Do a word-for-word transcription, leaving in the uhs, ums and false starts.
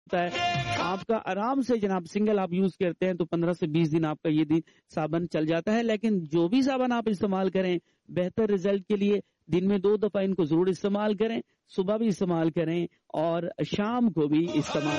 है आपका आराम से। जनाब सिंगल आप यूज करते हैं तो पंद्रह से बीस दिन आपका ये दिन साबन चल जाता है। लेकिन जो भी साबन आप इस्तेमाल करें बेहतर रिजल्ट के लिए दिन में दो दफा इनको जरूर इस्तेमाल करें, सुबह भी इस्तेमाल करें और शाम को भी इस्तेमाल